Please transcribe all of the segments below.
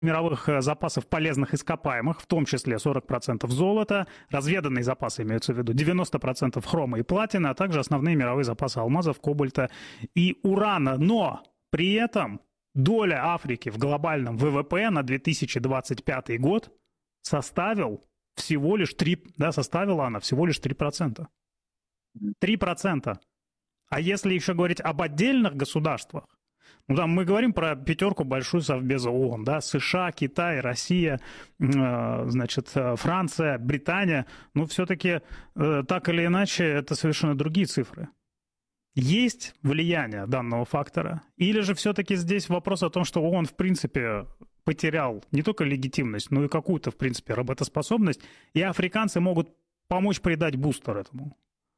мировых запасов полезных ископаемых, в том числе 40% золота, разведанные запасы имеются в виду, 90% хрома и платины, а также основные мировые запасы алмазов, кобальта и урана. Но при этом доля Африки в глобальном ВВП на 2025 год составила она всего лишь 3%. 3%. А если еще говорить об отдельных государствах, ну, там мы говорим про пятерку большую Совбеза ООН, да, США, Китай, Россия, значит, Франция, Британия, но все-таки так или иначе это совершенно другие цифры. Есть влияние данного фактора? Или же все-таки здесь вопрос о том, что ООН, в принципе, потерял не только легитимность, но и какую-то, в принципе, работоспособность, и африканцы могут помочь придать бустер этому?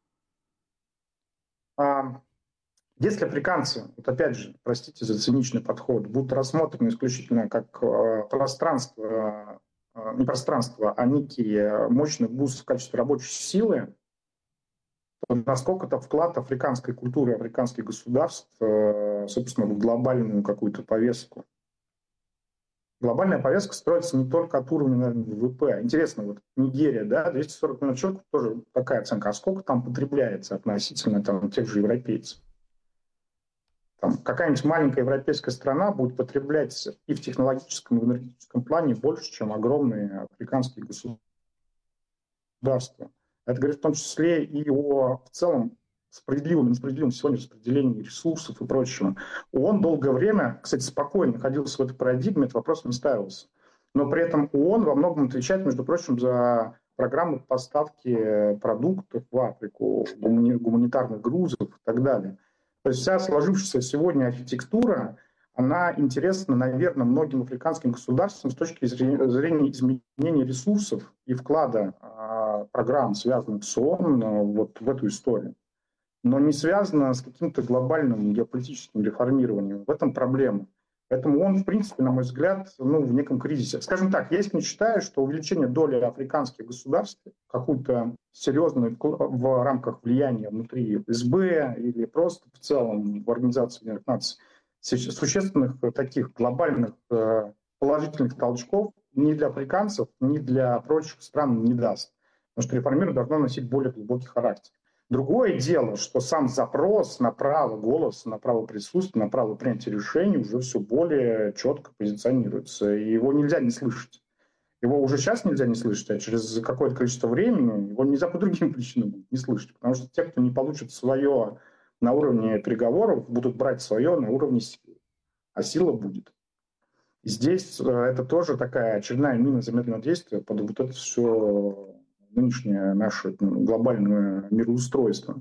Если африканцы, вот опять же, простите за циничный подход, будут рассмотрены исключительно как пространство, не пространство, а некий мощный буст в качестве рабочей силы, то насколько это вклад африканской культуры, африканских государств, собственно, в глобальную какую-то повестку. Глобальная повестка строится не только от уровня, наверное, ВВП. Интересно, вот Нигерия, да, 240 миллионов человек, тоже такая оценка. А сколько там потребляется относительно там, тех же европейцев? Там, какая-нибудь маленькая европейская страна будет потреблять и в технологическом, и в энергетическом плане больше, чем огромные африканские государства. Это говорит в том числе и о в целом справедливом и несправедливом сегодня распределении ресурсов и прочего. ООН долгое время, кстати, спокойно находился в этой парадигме, этот вопрос не ставился. Но при этом ООН во многом отвечает, между прочим, за программу поставки продуктов в Африку, гуманитарных грузов и так далее. То есть вся сложившаяся сегодня архитектура, она интересна, наверное, многим африканским государствам с точки зрения изменения ресурсов и вклада программ, связанных с ООН, вот в эту историю. Но не связано с каким-то глобальным геополитическим реформированием. В этом проблема. Поэтому он, в принципе, на мой взгляд, в неком кризисе. Скажем так, я искренне считаю, что увеличение доли африканских государств, какую-то серьезную в рамках влияния внутри СБ или просто в целом в Организации Объединенных Наций, существенных таких глобальных положительных толчков ни для африканцев, ни для прочих стран не даст. Потому что реформирование должно носить более глубокий характер. Другое дело, что сам запрос на право голоса, на право присутствия, на право принятия решений уже все более четко позиционируется. И его нельзя не слышать. Его уже сейчас нельзя не слышать, а через какое-то количество времени его нельзя по другим причинам будет не слышать. Потому что те, кто не получит свое на уровне переговоров, будут брать свое на уровне силы. А сила будет. И здесь это тоже такая очередная мина замедленного действия под вот это все нынешнее наше глобальное мироустройство.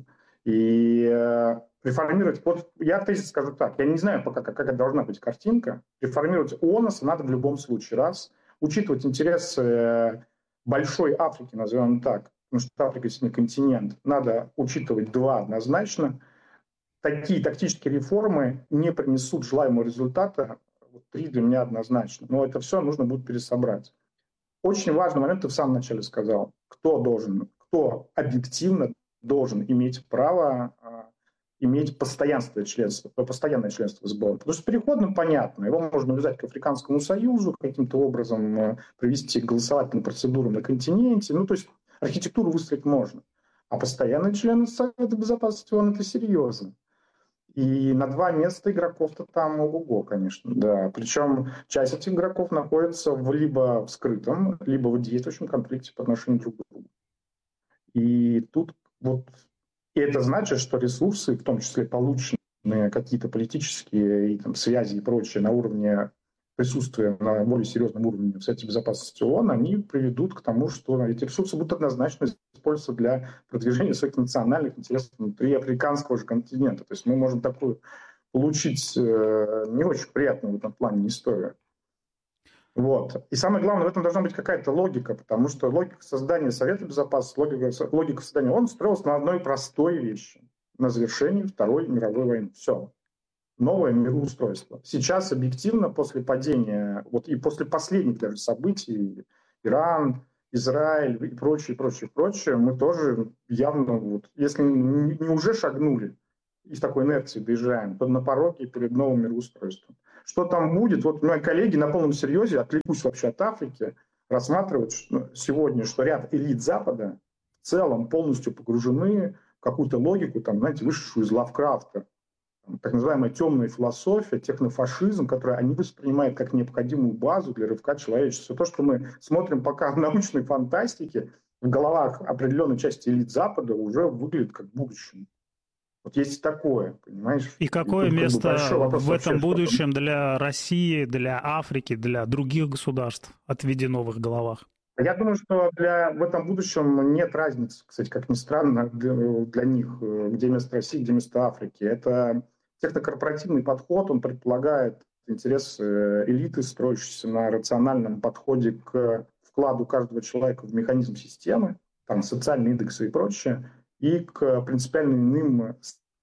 И реформировать... Вот я тезис скажу так. Я не знаю пока, какая должна быть картинка. Реформировать ООН надо в любом случае. Раз. Учитывать интересы большой Африки, назовем так, потому что Африка сегодня континент, надо учитывать два однозначно. Такие тактические реформы не принесут желаемого результата. Вот три для меня однозначно. Но это все нужно будет пересобрать. Очень важный момент ты в самом начале сказал. Кто объективно должен иметь право иметь постоянное членство в сборе. Потому что переходным понятно. Его можно увязать к Африканскому Союзу, каким-то образом привести к голосовательным процедурам на континенте. То есть архитектуру выстроить можно. А постоянный член Совета Безопасности ООН – это серьезно. И на два места игроков-то там ого-го, конечно, да. Причем часть этих игроков находится либо в скрытом, либо в действующем конфликте по отношению друг к другу. И тут вот... И это значит, что ресурсы, в том числе полученные какие-то политические и, там, связи и прочее на уровне присутствия, на более серьезном уровне в Совете Безопасности ООН, они приведут к тому, что эти ресурсы будут однозначно использоваться для продвижения своих национальных интересов внутри африканского же континента. То есть мы можем такую получить не очень приятную в этом плане историю. Вот. И самое главное, в этом должна быть какая-то логика, потому что логика создания Совета Безопасности, логика создания ООН строилась на одной простой вещи. На завершении Второй мировой войны. Все. Новое мироустройство. Сейчас объективно после падения, вот и после последних даже событий, Иран, Израиль и прочее, мы тоже явно, вот, если не уже шагнули и в такой инерции доезжаем, то на пороге перед новым мироустройством. что там будет. Вот мои коллеги на полном серьезе, отвлекусь вообще от Африки, рассматривают сегодня, что ряд элит Запада в целом полностью погружены в какую-то логику, там, знаете, вышедшую из Лавкрафта. Так называемая темная философия, технофашизм, который они воспринимают как необходимую базу для рывка человечества. То, что мы смотрим пока в научной фантастике, в головах определенной части элит Запада уже выглядит как будущее. Вот есть такое, понимаешь? И какое место в этом будущем для России, для Африки, для других государств отведено в их головах? Я думаю, что в этом будущем нет разницы, кстати, как ни странно, для них, где место России, где место Африки. Это технокорпоративный подход, он предполагает интерес элиты, строящейся на рациональном подходе к вкладу каждого человека в механизм системы, там социальные индексы и прочее, и к принципиально иным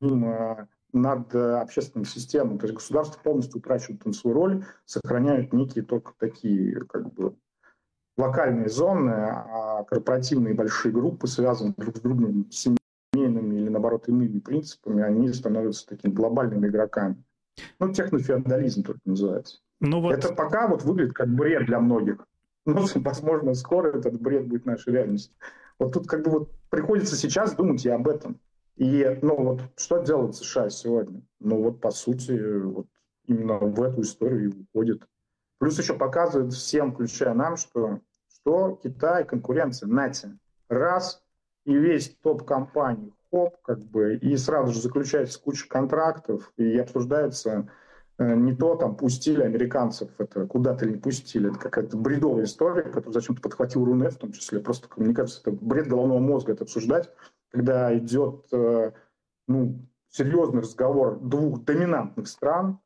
над общественной системой. То есть государство полностью утрачивает там свою роль, сохраняют некие только такие как бы локальные зоны, а корпоративные большие группы связаны друг с другом семейными или, наоборот, иными принципами, они становятся такими глобальными игроками. Ну, технофеодализм только называется. Ну, вот... Это пока вот выглядит как бред для многих. Но, возможно, скоро этот бред будет нашей реальностью. Вот тут как бы вот приходится сейчас думать и об этом. И, ну, вот что делает США сегодня? Ну, вот, по сути, вот именно в эту историю и уходит. Плюс еще показывает всем, включая нам, что Китай, конкуренция, нате. Раз, и весь топ-компаний, хоп, как бы, и сразу же заключается куча контрактов, и обсуждается не то, там, пустили американцев, это куда-то или не пустили, это какая-то бредовая история, которую зачем-то подхватил Рунет, в том числе, просто, мне кажется, это бред головного мозга это обсуждать, когда идет, ну, серьезный разговор двух доминантных стран,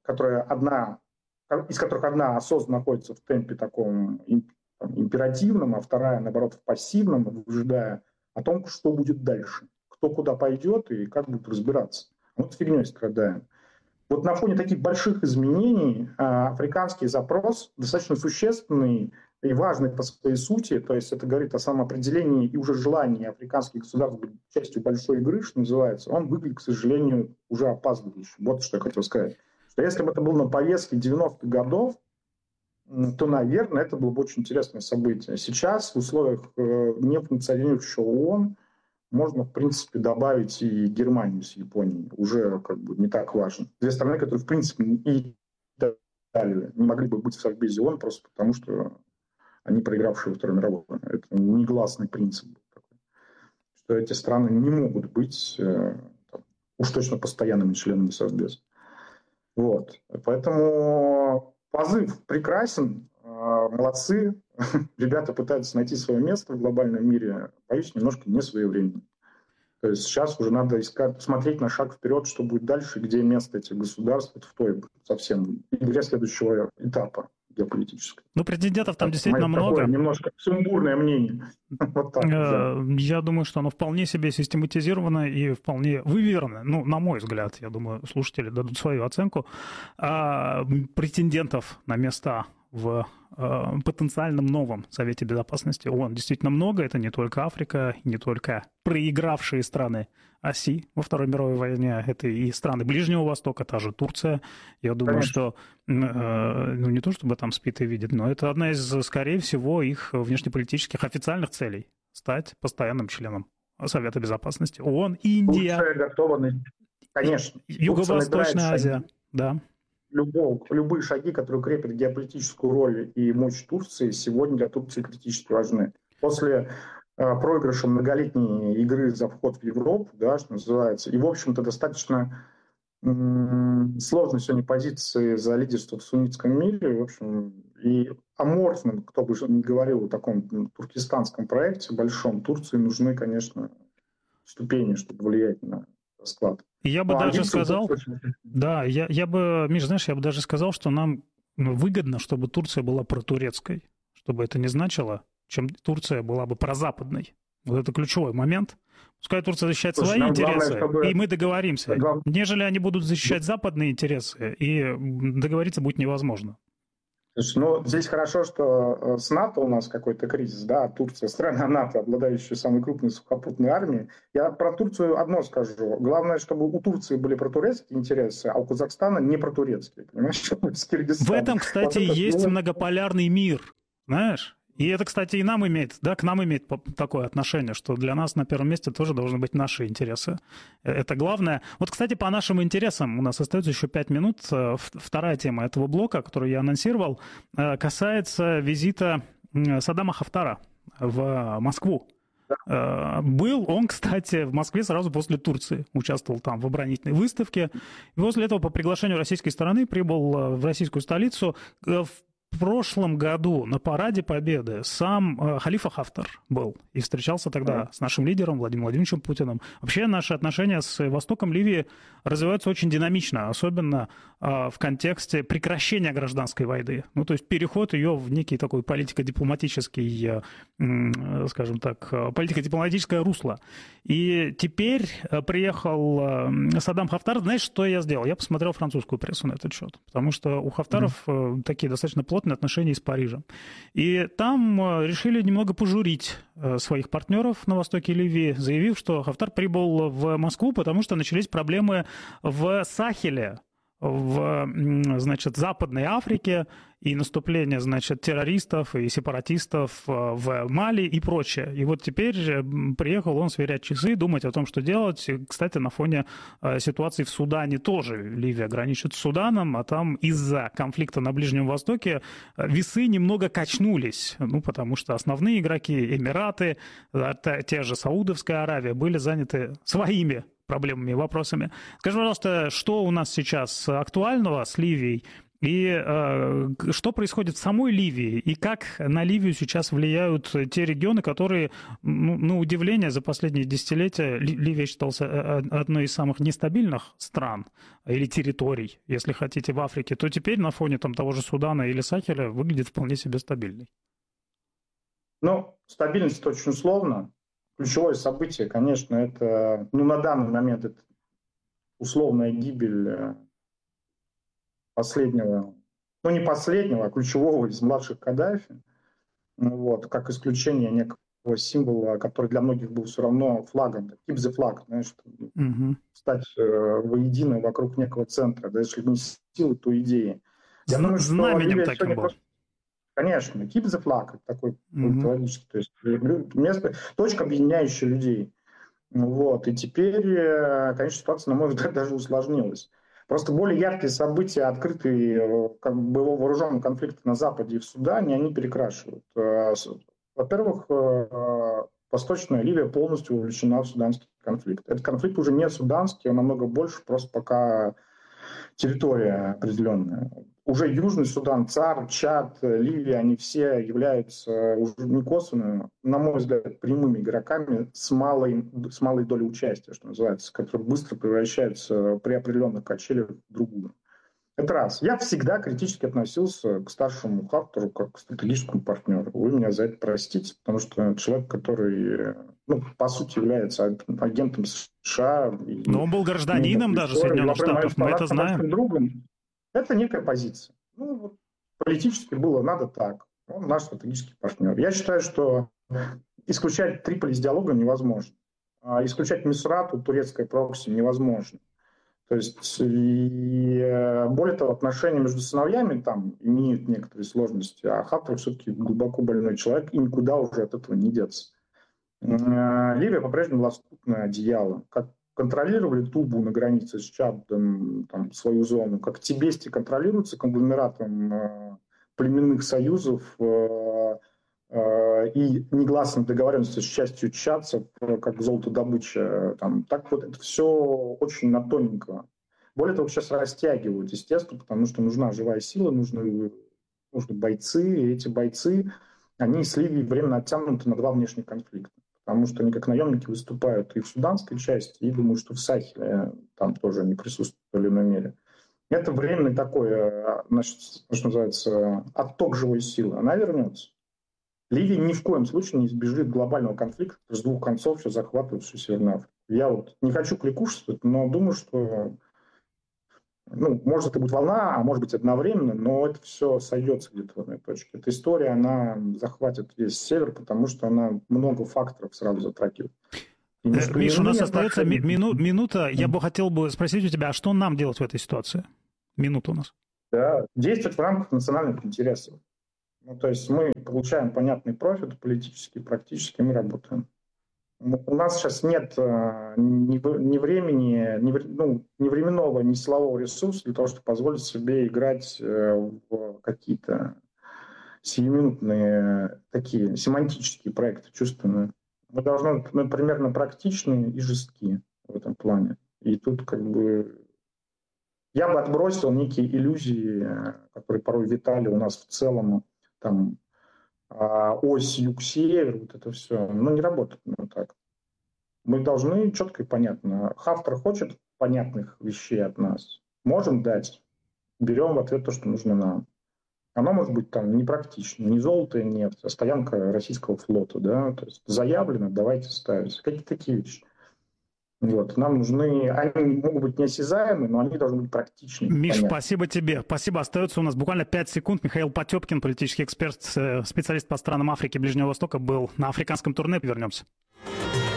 из которых одна осознанно находится в темпе таком императивном, а вторая, наоборот, в пассивном, выжидая о том, что будет дальше, кто куда пойдет и как будут разбираться. Вот фигней страдаем. Вот на фоне таких больших изменений африканский запрос достаточно существенный и важный по своей сути, то есть это говорит о самоопределении и уже желании африканских государств быть частью большой игры, что называется, он выглядит, к сожалению, уже опаздывающим. Вот что я хотел сказать. Что если бы это было на повестке 90-х годов, то, наверное, это было бы очень интересное событие. Сейчас в условиях нефункционирующего ООН можно, в принципе, добавить и Германию с Японией. Уже как бы не так важно. Две страны, которые, в принципе, и далее не могли бы быть в Совбезе ООН просто потому, что они проигравшие Вторую мировую войну. Это негласный принцип был такой. Что эти страны не могут быть уж точно постоянными членами Совбеза. Вот. Поэтому позыв прекрасен. Молодцы. Ребята пытаются найти свое место в глобальном мире. Боюсь, немножко не своевременно. То есть сейчас уже надо смотреть на шаг вперед, что будет дальше, где место этих государств в той совсем игре следующего этапа геополитической. Ну, претендентов там действительно много. Немножко сумбурное мнение. Вот так, да. Я думаю, что оно вполне себе систематизировано и вполне выверено. Ну, на мой взгляд, я думаю, слушатели дадут свою оценку. Претендентов на места в потенциальном новом Совете Безопасности ООН действительно много. Это не только Африка, не только проигравшие страны оси во Второй мировой войне. Это и страны Ближнего Востока, та же Турция. Я думаю, что ну, не то чтобы там спит и видит, но это одна из, скорее всего, их внешнеполитических официальных целей – стать постоянным членом Совета Безопасности ООН. Индия. Турция готова, конечно. Юго-Восточная Азия, да. Любые шаги, которые укрепят геополитическую роль и мощь Турции, сегодня для Турции критически важны. После проигрыша многолетней игры за вход в Европу, да, что называется, и, в общем-то, достаточно сложной сегодня позиции за лидерство в суннитском мире, в общем, и аморфным, кто бы ни говорил о таком туркестанском проекте большом, Турции нужны, конечно, ступени, чтобы влиять на расклад. Я бы даже сказал, да, я бы, Миш, знаешь, я бы даже сказал, что нам выгодно, чтобы Турция была протурецкой, чтобы это не значило, чем Турция была бы прозападной. Вот это ключевой момент. Пускай Турция защищает свои интересы, главное, и мы договоримся. Нежели они будут защищать западные интересы, и договориться будет невозможно. Слушай, ну, здесь хорошо, что с НАТО у нас какой-то кризис, да, Турция, страна НАТО, обладающая самой крупной сухопутной армией. Я про Турцию одно скажу. Главное, чтобы у Турции были протурецкие интересы, а у Казахстана не протурецкие, понимаешь, с В Киргизстаном. этом, Вот кстати, это есть многополярный мир, знаешь? И это, кстати, и нам имеет, да, к нам имеет такое отношение, что для нас на первом месте тоже должны быть наши интересы. Это главное. Вот, кстати, по нашим интересам, у нас остается еще 5 минут. Вторая тема этого блока, которую я анонсировал, касается визита Саддама Хафтара в Москву. Был он, кстати, в Москве сразу после Турции, участвовал там в оборонительной выставке. И после этого по приглашению российской стороны прибыл в российскую столицу. В прошлом году на Параде Победы сам Халифа Хафтар был и встречался тогда с нашим лидером Владимиром Владимировичем Путиным. Вообще наши отношения с Востоком Ливии развиваются очень динамично, особенно в контексте прекращения гражданской войны. Ну, то есть переход ее в некий такой политико-дипломатический, скажем так, политико-дипломатическое русло. И теперь приехал Саддам Хафтар. Знаешь, что я сделал? Я посмотрел французскую прессу на этот счет, потому что у Хафтаров такие достаточно плотные отношения с Парижем. И там решили немного пожурить своих партнеров на востоке Ливии, заявив, что Хафтар прибыл в Москву, потому что начались проблемы в Сахеле, в, значит, Западной Африке, и наступление, значит, террористов и сепаратистов в Мали и прочее. И вот теперь приехал он сверять часы, думать о том, что делать. И, кстати, на фоне ситуации в Судане тоже. Ливия граничит с Суданом, а там из-за конфликта на Ближнем Востоке весы немного качнулись. Ну, потому что основные игроки, Эмираты, те же Саудовская Аравия, были заняты своими проблемами и вопросами. Скажи, пожалуйста, что у нас сейчас актуального с Ливией? И что происходит в самой Ливии, и как на Ливию сейчас влияют те регионы, которые, ну, на удивление, за последние десятилетия Ливия считалась одной из самых нестабильных стран или территорий, если хотите, в Африке, то теперь на фоне там, того же Судана или Сахеля выглядит вполне себе стабильной. Ну, стабильность это очень условно. Ключевое событие, конечно, это, ну, на данный момент это условная гибель последнего, ну не последнего, а ключевого из младших Каддафи, вот, как исключение некого символа, который для многих был все равно флагом, keep the flag, знаешь, стать воедино вокруг некого центра, да, если не силы, то идеи. Я думаю, что знаменем таким был. Просто... Конечно, keep the flag, такой политологический, то есть место, точка, объединяющая людей. Вот, и теперь, конечно, ситуация, на мой взгляд, даже усложнилась. Просто более яркие события, открытые боевого вооруженного конфликта на Западе и в Судане, они перекрашивают. Во-первых, Восточная Ливия полностью вовлечена в суданский конфликт. Этот конфликт уже не суданский, он намного больше, просто пока территория определенная. Уже Южный Судан, ЦАР, Чад, Ливия, они все являются уже не косвенно, на мой взгляд, прямыми игроками с малой долей участия, что называется, которые быстро превращаются при определенных качелях в другую. Это раз. Я всегда критически относился к старшему Хафтару как к стратегическому партнеру. Вы меня за это простите, потому что человек, который, ну, по сути, является агентом США. Но он был гражданином даже Соединенных Штатов, мы это знаем. Другом. Это некая позиция. Ну, вот, политически было надо так. Он наш стратегический партнер. Я считаю, что исключать Триполи из диалога невозможно. А исключать Мисрату, турецкой прокси, невозможно. То есть, и, более того, отношения между сыновьями там имеют некоторые сложности, а Хафтар все-таки глубоко больной человек, и никуда уже от этого не деться. Ливия по-прежнему была скупное одеяло. Как контролировали Тубу на границе с Чадом, там, свою зону, как Тибести контролируется конгломератом племенных союзов и негласной договоренности с частью чадцев, как золотодобыча, там, так вот это все очень на тоненького. Более того, сейчас растягивают, естественно, потому что нужна живая сила, нужны бойцы, и эти бойцы, они с Ливией временно оттянуты на два внешних конфликта, потому что они как наемники выступают и в суданской части, и думаю, что в Сахеле там тоже они присутствуют в той или иной мере. Это временный такой, значит, что называется, отток живой силы. Она вернется. Ливия ни в коем случае не избежит глобального конфликта с двух концов, все захватывают всю Северную Африку. Я вот не хочу кликушествовать, но думаю, что Ну, может, это будет волна, а может быть одновременно, но это все сойдется где-то в одной точке. Эта история, она захватит весь север, потому что она много факторов сразу затрагивает. Миша, у нас остается минута. Я бы хотел спросить у тебя, а что нам делать в этой ситуации? Минута у нас. Да, действовать в рамках национальных интересов. Ну, то есть мы получаем понятный профит политический, практически мы работаем. У нас сейчас нет ни времени, ни временного, ни силового ресурса для того, чтобы позволить себе играть в какие-то сиюминутные такие семантические проекты чувственные. Мы должны быть примерно практичные и жесткие в этом плане. И тут как бы я бы отбросил некие иллюзии, которые порой витали у нас в целом, там, ось юг-север, вот это все. Ну, не работает так. Мы должны четко и понятно. Автор хочет понятных вещей от нас. Можем дать. Берем в ответ то, что нужно нам. Оно может быть там непрактично. Не золото и нефть, а стоянка российского флота. Да? То есть заявлено, давайте ставить. Какие-то такие вещи. Вот. Нам нужны... Они могут быть неосязаемы, но они должны быть практичны. Миш, понятно. Спасибо тебе. Спасибо. Остается у нас буквально 5 секунд. Михаил Потепкин, политический эксперт, специалист по странам Африки и Ближнего Востока, был на африканском турне. Вернемся.